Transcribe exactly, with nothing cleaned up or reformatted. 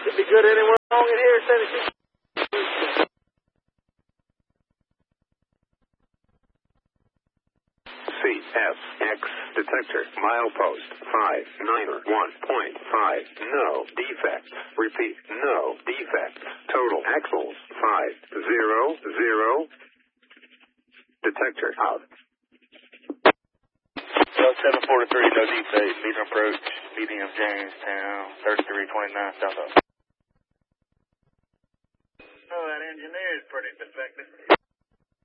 Could be good anywhere along in here, Tennessee. C F X detector milepost five nine one point five. No defects. Repeat, no defects. Total axles five zero zero. Detector out. seven forty-three, no defect. Medium approach, medium Jamestown, thirty-three twenty-nine south. Oh, that engineer is pretty defective.